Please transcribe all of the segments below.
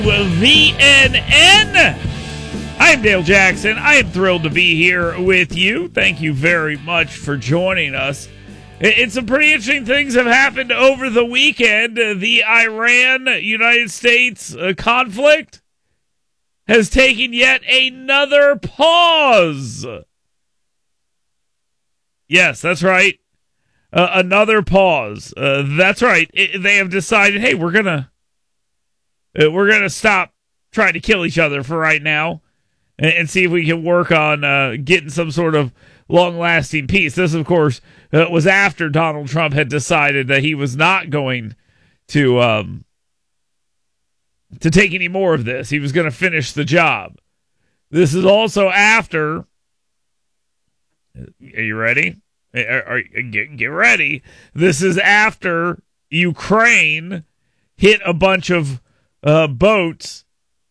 VNN. I'm Dale Jackson. I am thrilled to be here with you. Thank you very much for joining us. It's some pretty interesting things have happened over the weekend. The Iran-United States conflict has taken yet another pause. Yes, that's right. Another pause. That's right. They have decided, hey, we're gonna stop trying to kill each other for right now and see if we can work on getting some sort of long-lasting peace. This, of course, was after Donald Trump had decided that he was not going to take any more of this. He was going to finish the job. This is also after. Are you ready? Get ready. This is after Ukraine hit a bunch of boats.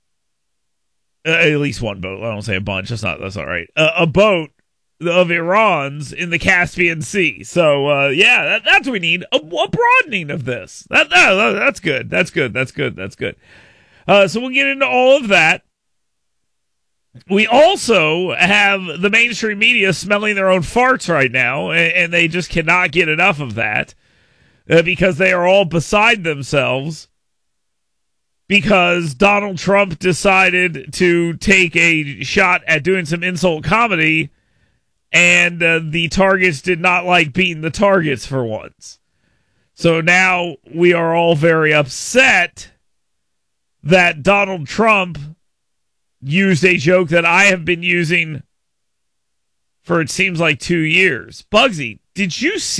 At least one boat. I don't say a bunch. That's all right. A boat of Iran's in the Caspian Sea. So, that's what we need. A broadening of this. That's good. That's good. So we'll get into all of that. We also have the mainstream media smelling their own farts right now, and they just cannot get enough of that because they are all beside themselves because Donald Trump decided to take a shot at doing some insult comedy, and the targets did not like beating the targets for once. So now we are all very upset that Donald Trump used a joke that I have been using for, it seems like, 2 years. Bugsy, did you see